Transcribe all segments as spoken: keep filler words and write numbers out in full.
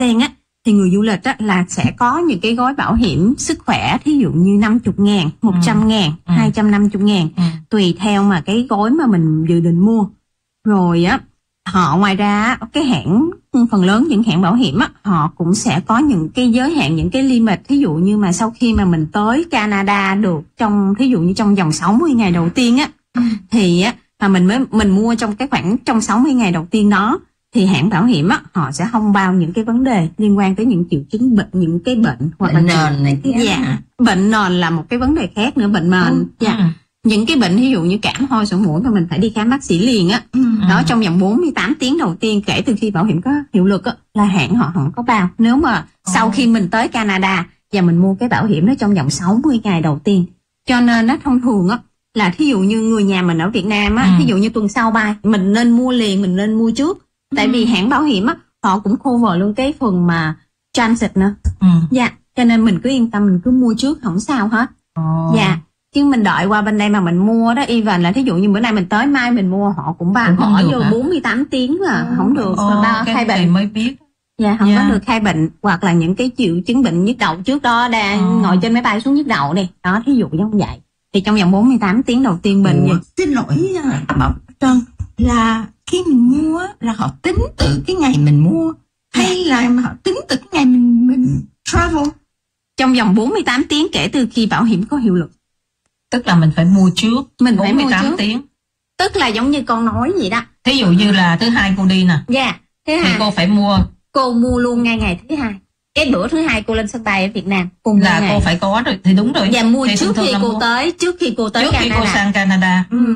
tiền á, thì người du lịch á là sẽ có những cái gói bảo hiểm sức khỏe, thí dụ như năm mươi ngàn, một trăm ngàn, ừ. hai trăm năm mươi ngàn, ừ. tùy theo mà cái gói mà mình dự định mua. Rồi á, họ ngoài ra cái hãng, phần lớn những hãng bảo hiểm á, họ cũng sẽ có những cái giới hạn, những cái limit. Thí dụ như mà sau khi mà mình tới Canada được trong, thí dụ như trong vòng sáu mươi ngày đầu tiên á, ừ. thì á, mà mình mới mình mua trong cái khoảng trong sáu mươi ngày đầu tiên đó, thì hãng bảo hiểm á, họ sẽ không bao những cái vấn đề liên quan tới những triệu chứng bệnh, những cái bệnh hoặc bệnh là nền này kia. Dạ, bệnh nền là một cái vấn đề khác nữa, bệnh nền. Ừ. Dạ. Ừ. Những cái bệnh ví dụ như cảm ho sổ mũi mà mình phải đi khám bác sĩ liền á, ừ. đó trong vòng bốn mươi tám tiếng đầu tiên kể từ khi bảo hiểm có hiệu lực á, là hãng họ không có bao. Nếu mà ừ. sau khi mình tới Canada và mình mua cái bảo hiểm đó trong vòng sáu mươi ngày đầu tiên, cho nên nó thông thường á là thí dụ như người nhà mình ở Việt Nam á, ừ. thí dụ như tuần sau bay, mình nên mua liền, mình nên mua trước. Tại vì hãng bảo hiểm á, họ cũng cover luôn cái phần mà transit nữa. Ừ. Dạ, cho nên mình cứ yên tâm, mình cứ mua trước không sao hết. Ồ. Dạ, chứ mình đợi qua bên đây mà mình mua đó, even là thí dụ như bữa nay mình tới mai mình mua, họ cũng ba bỏ vô bốn mươi tám tiếng mà ừ. không được. Ồ, ba khai bệnh mới biết. Dạ, không yeah. có được khai bệnh, hoặc là những cái triệu chứng bệnh nhức đầu trước đó đang ừ. ngồi trên máy bay xuống nhức đầu đi. Đó, thí dụ giống vậy. Thì trong vòng bốn mươi tám tiếng đầu tiên mình Ủa, xin lỗi Bảo Trân, là khi mình mua là họ tính từ cái ngày mình mua hay là họ tính từ cái ngày mình mình travel? Trong vòng bốn mươi tám tiếng kể từ khi bảo hiểm có hiệu lực. Tức là mình phải mua trước mình bốn mươi tám phải mua trước. tiếng. Tức là giống như con nói vậy đó. Thí dụ như là thứ hai cô đi nè. Dạ, yeah, thứ thì hai cô phải mua. Cô mua luôn ngay ngày thứ hai. Cái bữa thứ hai cô lên sân bay ở Việt Nam, cô là ngày. cô phải có rồi, thì đúng rồi. Dạ, mua thì trước khi cô mua. tới, trước khi cô tới trước Canada. khi cô sang Canada. Ừ.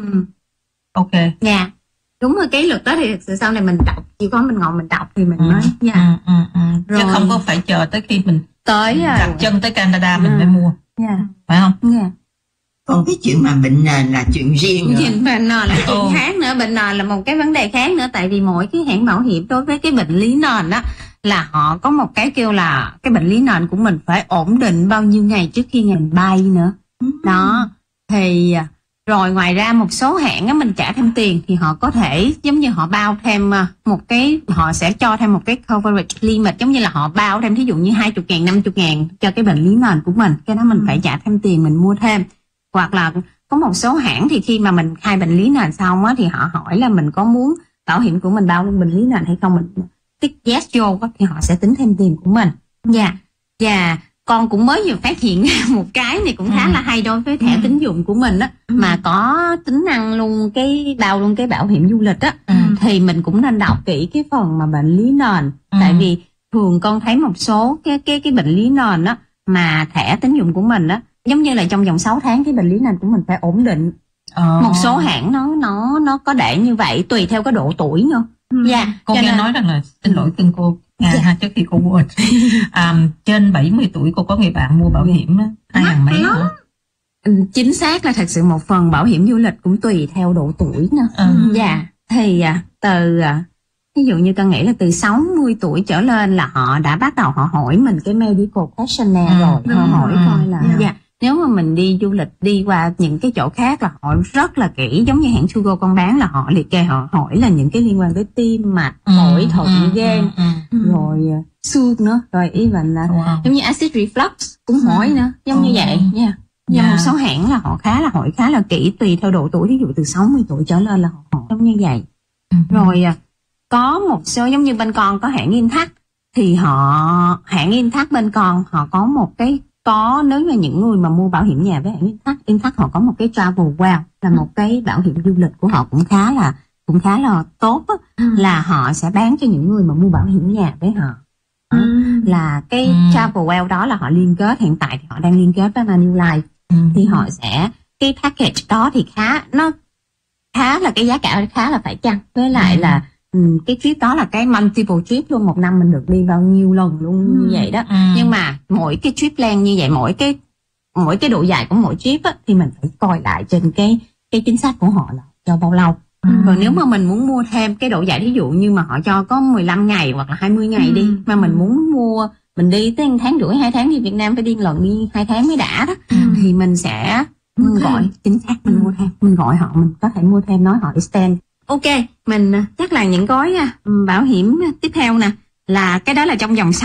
Ok. Dạ, đúng rồi, cái luật đó thì thực sự sau này mình đọc, chỉ có mình ngồi mình đọc thì mình ừ. nói. Dạ. Ừ, ừ, ừ. Rồi. Chứ không có phải chờ tới khi mình tới đặt rồi. chân tới Canada mình ừ. mới mua. Dạ. Phải không? Dạ. Còn cái chuyện mà bệnh nền là chuyện riêng nữa. Bệnh nền là chuyện ừ. khác nữa, bệnh nền là một cái vấn đề khác nữa. Tại vì mỗi cái hãng bảo hiểm đối với cái bệnh lý nền đó là họ có một cái kêu là cái bệnh lý nền của mình phải ổn định bao nhiêu ngày trước khi ngày mình bay nữa. Ừ. Đó, thì rồi ngoài ra một số hãng á, mình trả thêm tiền thì họ có thể giống như họ bao thêm một cái, họ sẽ cho thêm một cái coverage limit, giống như là họ bao thêm thí dụ như hai mươi ngàn, năm mươi ngàn cho cái bệnh lý nền của mình. Cái đó mình phải trả thêm tiền, mình mua thêm. Hoặc là có một số hãng thì khi mà mình khai bệnh lý nền xong á, thì họ hỏi là mình có muốn bảo hiểm của mình bao luôn bệnh lý nền hay không, mình tích yes vô thì họ sẽ tính thêm tiền của mình. Dạ, và con cũng mới vừa phát hiện một cái này cũng khá ừ. là hay đối với thẻ ừ. tín dụng của mình á, ừ. mà có tính năng luôn cái bao luôn cái bảo hiểm du lịch á, ừ. thì mình cũng nên đọc kỹ cái phần mà bệnh lý nền. ừ. Tại vì thường con thấy một số cái cái cái bệnh lý nền á mà thẻ tín dụng của mình á, giống như là trong vòng sáu tháng cái bệnh lý nền của mình phải ổn định. Ờ. Một số hãng nó nó nó có để như vậy, tùy theo cái độ tuổi nữa. Dạ. Yeah, cô nghe nên... nói rằng là xin lỗi xin cô à, yeah. ha, trước khi cô quên à, trên bảy mươi tuổi cô có người bạn mua bảo hiểm hai ngàn mấy hả? Chính xác là thật sự một phần bảo hiểm du lịch cũng tùy theo độ tuổi nữa. Ừ. Dạ, thì từ ví dụ như con nghĩ là từ sáu mươi tuổi trở lên là họ đã bắt đầu họ hỏi mình cái medical questionnaire ừ. rồi. Họ hỏi ừ. coi là yeah. dạ, nếu mà mình đi du lịch đi qua những cái chỗ khác là họ rất là kỹ, giống như hãng Sugo con bán là họ liệt kê, họ hỏi là những cái liên quan tới tim mạch, phổi, thận, gan, ừ. ừ. rồi xương nữa, rồi even là wow. giống như acid reflux cũng hỏi nữa, giống ừ. như vậy nha. Yeah. Và yeah. một số hãng là họ khá là hỏi khá là kỹ tùy theo độ tuổi, ví dụ từ sáu mươi tuổi trở lên là họ hỏi giống như vậy. Ừ. Rồi có một số giống như bên con có hãng Intact thì họ hãng Intact bên con họ có một cái có nếu như những người mà mua bảo hiểm nhà với hãng Intact, Intact họ có một cái Travel Well là một cái bảo hiểm du lịch của họ cũng khá là cũng khá là tốt á, ừ. là họ sẽ bán cho những người mà mua bảo hiểm nhà với họ. Ừ. Là cái ừ. Travel Well đó là họ liên kết, hiện tại thì họ đang liên kết với Manulife. Ừ. Thì họ sẽ cái package đó thì khá nó khá là cái giá cả khá là phải chăng, với lại ừ. là um, cái trip đó là cái multiple trip luôn, một năm mình được đi bao nhiêu lần luôn ừ. như vậy đó. Ừ. Nhưng mà mỗi cái trip plan như vậy, mỗi cái mỗi cái độ dài của mỗi trip á, thì mình phải coi lại trên cái cái chính sách của họ là cho bao lâu. Ừ. Rồi nếu mà mình muốn mua thêm cái độ dài, ví dụ như mà họ cho có mười lăm ngày hoặc là hai mươi ngày ừ. đi, mà mình muốn mua mình đi tới một tháng rưỡi hai tháng như Việt Nam phải đi lần đi hai tháng mới đã đó, ừ. thì mình sẽ mình gọi chính xác mình mua thêm, mình gọi họ, mình có thể mua thêm, nói họ extend. Ok, mình chắc là những gói bảo hiểm tiếp theo nè là cái đó là trong vòng